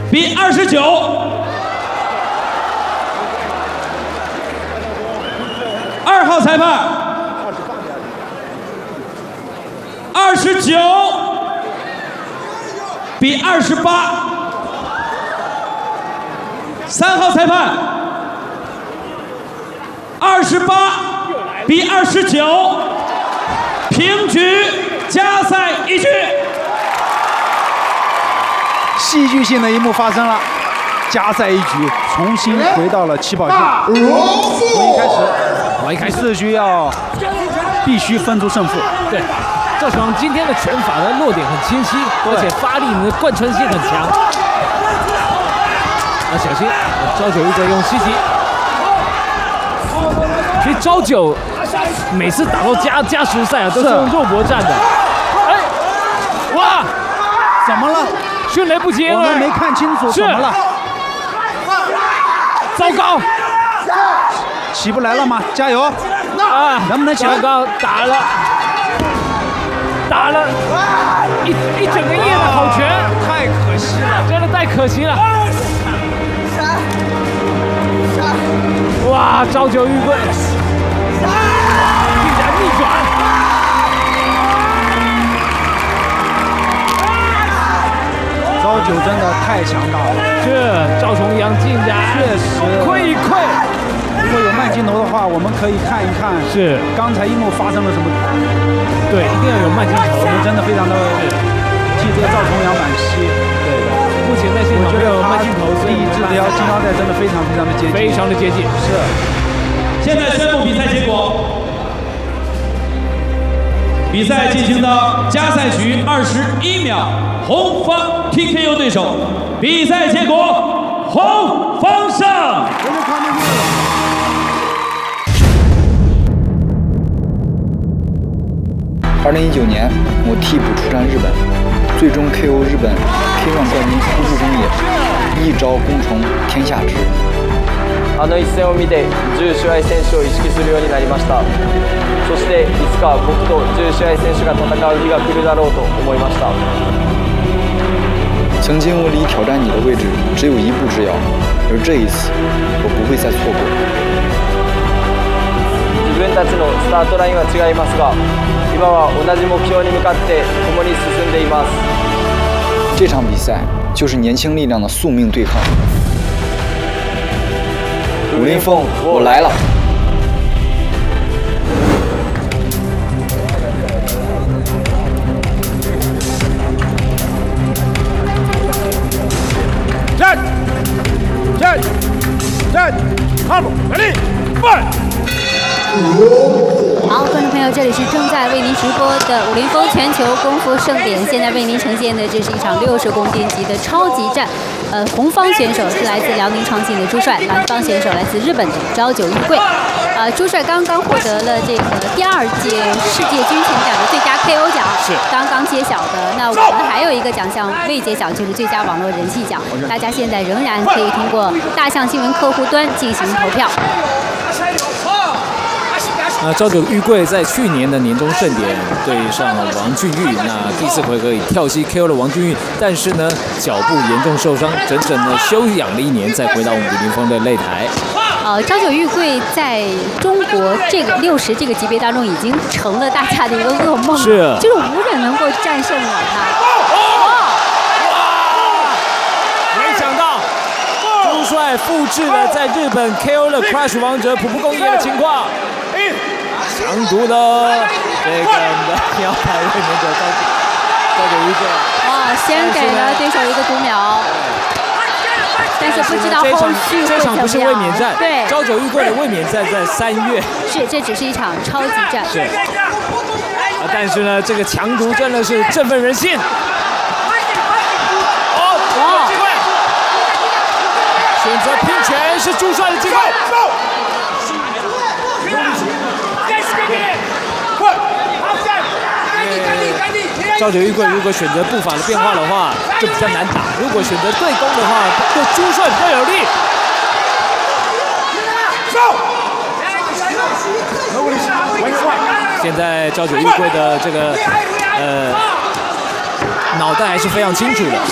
比29。2号裁判29比28。3号裁判28比29，平局，加赛一局。 戏剧性的一幕发生了，加赛一局，重新回到了起跑线。从一开始，4局要必须分出胜负。 对，赵雄今天的拳法的落点很清晰，而且发力呢贯穿性很强。要小心，朝九一个用西击。其实朝九每次打到加时赛啊，都是用肉搏战的。哎，哇， 怎么了？ 迅雷不及掩耳， 我们没看清楚，怎么了？ 糟糕， 起不来了吗？加油！ 啊， 能不能起来？ 糟糕，打了一整个夜的好拳， 太可惜了， 真的太可惜了。哇，朝九玉桂，竟然逆转！ 朝九真的太强大了， 这赵重阳竟然确实亏一亏。 如果有慢镜头的话，我们可以看一看是刚才一幕发生了什么。 对，一定要有慢镜头。 我们真的非常的替这个赵重阳惋惜。 对的，目前在现场没有慢镜头， 第一支的金腰带真的非常的接近， 非常的接近。 是。 现在宣布比赛结果。比赛进行到加赛局21秒，红方 TKO 对手。比赛结果，红方胜。 2019年，我替补出战日本，最终 KO 日本 K1 冠军福部公也，一招攻虫天下知。 あの一戦を見て10試合選手を意識するようになりました。そしていつか僕と10試合選手が戦う日が来るだろうと思いました。 曾经我离挑战你的位置只有一步之遥，而这一次我不会再错过。 自分たちのスタートラインは違いますが、今は同じ目標に向かって共に進んでいます。 这场比赛就是年轻力量的宿命对抗。武林风，我来了！ 站，二步，来力，快！ 好，观众朋友，这里是正在为您直播的武林风全球功夫盛典，现在为您呈现的这是一场60公斤级的超级战。红方选手是来自辽宁创新的朱帅，蓝方选手来自日本的朝九玉桂。朱帅刚刚获得了这个第2届世界军拳奖的最佳 KO 奖，是刚刚揭晓的。那我们还有一个奖项未揭晓，就是最佳网络人气奖。大家现在仍然可以通过大象新闻客户端进行投票。 朝九玉桂在去年的年终盛典对上王俊玉，那第4回合以跳膝 KO 了王俊玉，但是呢脚部严重受伤，整整的休养了1年，再回到武林风的擂台。 朝九玉桂在中国这个60这个级别当中已经成了大家的一个噩梦， 是， 就是无人能够战胜了他。 没想到朱帅复制了在日本 KO 了 Crush 王者普部公也的情况。强毒的这个腰带卫冕者朝九玉桂， 哇，先给了对手一个读秒，但是不知道后续会怎么样。 这场不是卫冕战， 对， 朝九玉桂的卫冕战在3月。 是，这只是一场超级战。 是。但是呢，这个强毒真的是振奋人心。哇！机会，选择拼拳是朱帅的机会。朝九玉桂如果选择步伐的变化的话，就比较难打；如果选择对攻的话，对朱帅比较有利。现在朝九玉桂的这个脑袋还是非常清楚的。